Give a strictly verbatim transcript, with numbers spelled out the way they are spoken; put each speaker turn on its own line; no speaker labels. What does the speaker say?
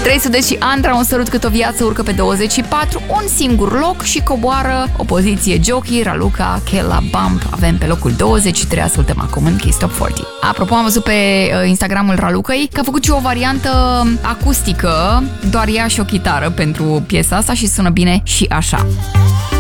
Trei sudeci și Andra, Un sărut cât o viață, urcă pe douăzeci și patru, un singur loc și coboară o poziție Jockey, Raluca, Kella, Bump. Avem pe locul douăzeci și trei, ascultăm acum în Kiss Top patruzeci. Apropo, am văzut pe Instagramul Ralucăi că a făcut și o variantă acustică, doar ea și o chitară pentru piesa asta și sună bine și așa.